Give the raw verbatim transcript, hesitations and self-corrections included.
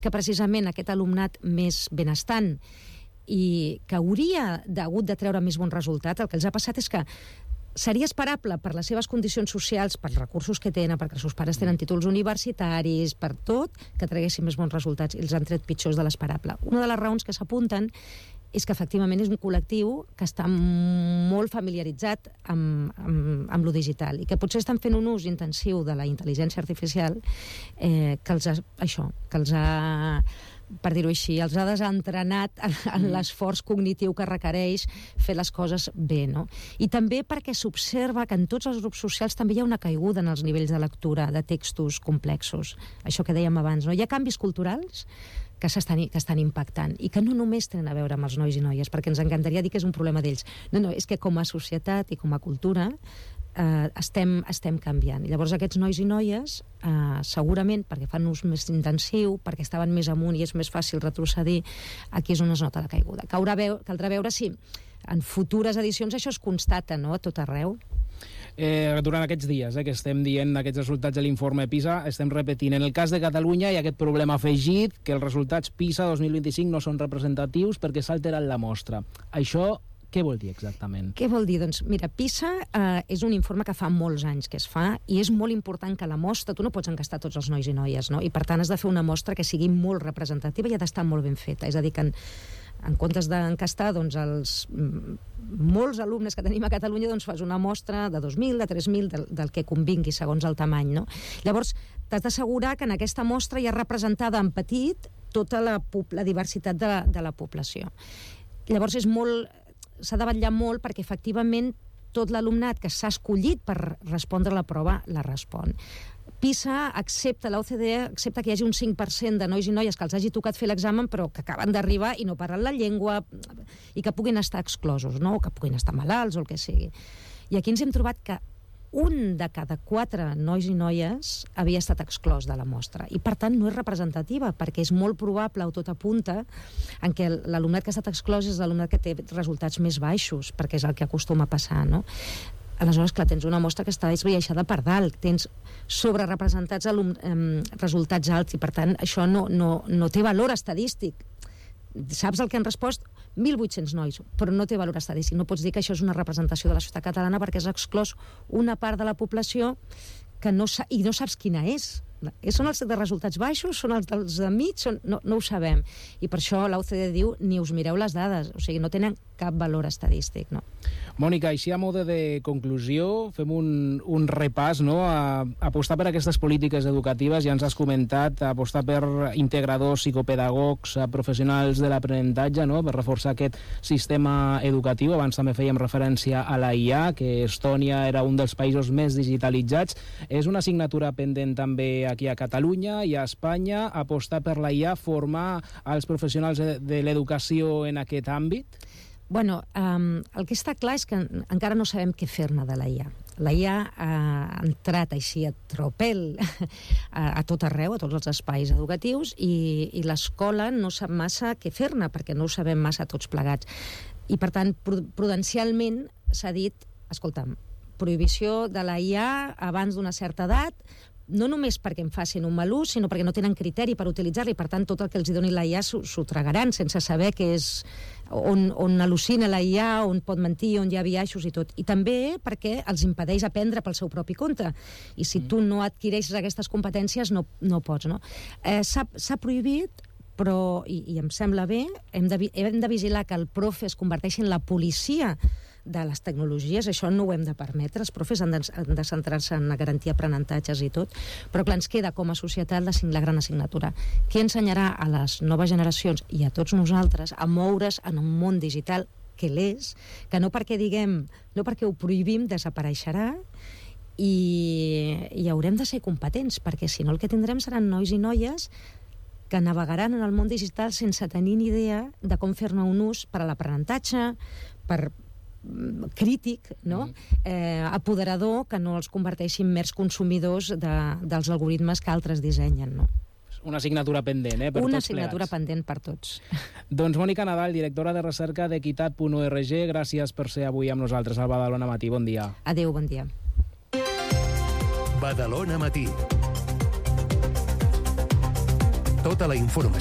que precisament aquest alumnat més benestant i que hauria hagut de treure més bon resultat, el que els ha passat és que seria esperable per les seves condicions socials, pels recursos que tenen, perquè els seus pares tenen títols universitaris, per tot, que traguessin més bons resultats i els han tret pitjors de l'esperable. Una de les raons que s'apunten és que efectivament és un col·lectiu que està molt familiaritzat amb, amb, amb lo digital i que potser estan fent un ús intensiu de la intel·ligència artificial eh, que els ha, això, que els ha, per dir-ho així, els ha desentrenat en, en l'esforç cognitiu que requereix fer les coses bé, no? I també perquè s'observa que en tots els grups socials també hi ha una caiguda en els nivells de lectura de textos complexos. Això que dèiem abans, no? Hi ha canvis culturals que s'estan que estan impactant i que no només tenen a veure amb els nois i noies, perquè ens encantaria dir que és un problema d'ells. No, no, és que com a societat i com a cultura eh, estem, estem canviant. I llavors aquests nois i noies, eh, segurament perquè fan ús més intensiu, perquè estaven més amunt i és més fàcil retrocedir, aquí és on es nota la caiguda. Caurà veu, caldrà veure si en futures edicions això es constata, no?, a tot arreu. Eh, durant aquests dies eh, que estem dient aquests resultats de l'informe PISA, estem repetint. En el cas de Catalunya hi ha aquest problema afegit, que els resultats PISA dos mil vint-i-cinc no són representatius perquè s'ha alterat la mostra. Això què vol dir exactament? Què vol dir? Doncs mira, PISA eh, és un informe que fa molts anys que es fa i és molt important que la mostra, tu no pots encastar tots els nois i noies, no? I per tant has de fer una mostra que sigui molt representativa i ha d'estar molt ben feta. És a dir, que en, en comptes d'encastar doncs, els molts alumnes que tenim a Catalunya, doncs fas una mostra de dos mil, de tres mil, del, del que convingui segons el tamany, no? Llavors, t'has d'assegurar que en aquesta mostra hi ha representada en petit tota la, la diversitat de la, de la població. Llavors, és molt, s'ha de vetllar molt perquè efectivament tot l'alumnat que s'ha escollit per respondre a la prova la respon. PISA accepta, la O C D E accepta que hi hagi un cinc per cent de nois i noies que els hagi tocat fer l'examen però que acaben d'arribar i no parlen la llengua i que puguin estar exclosos, no? O que puguin estar malalts o el que sigui. I aquí ens hem trobat que un de cada quatre nois i noies havia estat exclòs de la mostra i per tant no és representativa perquè és molt probable o tot apunta en què l'alumnat que ha estat exclòs és l'alumnat que té resultats més baixos perquè és el que acostuma a passar, no? Aleshores, clar, tens una mostra que està esbiaixada per dalt, tens sobrerepresentats alum, eh, resultats alts i per tant això no, no, no té valor estadístic. Saps el que han respost? mil vuit-cents nois, però no té valor estadístic. No pots dir que això és una representació de la societat catalana perquè has exclòs una part de la població que no sa- i no saps quina és. Són els de resultats baixos? Són els dels de mig? Són... No, no ho sabem. I per això l'O C D E diu ni us mireu les dades. O sigui, no tenen cap valor estadístic, no? Mònica, així a mode de conclusió, fem un, un repàs, no? A, apostar per aquestes polítiques educatives, ja ens has comentat, apostar per integradors, psicopedagogs, professionals de l'aprenentatge, no? Per reforçar aquest sistema educatiu. Abans també fèiem referència a la I A, que Estònia era un dels països més digitalitzats. És una assignatura pendent també aquí a Catalunya i a Espanya, apostar per la I A, formar els professionals de, de l'educació en aquest àmbit? Bueno, um, el que està clar és que encara no sabem què fer-ne de la I A. La I A ha entrat així a tropel a, a tot arreu, a tots els espais educatius, i, i l'escola no sap massa què fer-ne, perquè no ho sabem massa tots plegats. I, per tant, prudencialment s'ha dit, escolta'm, prohibició de la I A abans d'una certa edat, no només perquè en facin un mal ús, sinó perquè no tenen criteri per utilitzar-la i, per tant, tot el que els doni la I A s'ho tragaran sense saber què és, on, on al·lucina la I A, on pot mentir, on hi ha biaixos i tot. I també perquè els impedeix aprendre pel seu propi compte. I si tu no adquireixes aquestes competències, no, no pots, no? Eh, s'ha prohibit, però, i, i em sembla bé, hem de, hem de vigilar que el profe es converteixi en la policia de les tecnologies, això no ho hem de permetre, els profes han de, han de centrar-se en garantir aprenentatges i tot, però clar, ens queda com a societat la, la gran assignatura. Qui ensenyarà a les noves generacions i a tots nosaltres a moure's en un món digital que l'és, que no perquè diguem, no perquè ho prohibim desapareixerà, i, i haurem de ser competents, perquè si no el que tindrem seran nois i noies que navegaran en el món digital sense tenir ni idea de com fer-ne un ús per a l'aprenentatge, per crític, no? eh, apoderador, que no els converteixin mers consumidors de, dels algoritmes que altres dissenyen, no? Una assignatura pendent, eh? Per Una tots assignatura plegats. pendent per tots. Doncs Mònica Nadal, directora de recerca d'equitat punt org, gràcies per ser avui amb nosaltres al Badalona Matí. Bon dia. Adéu, bon dia. Badalona Matí. tota la informació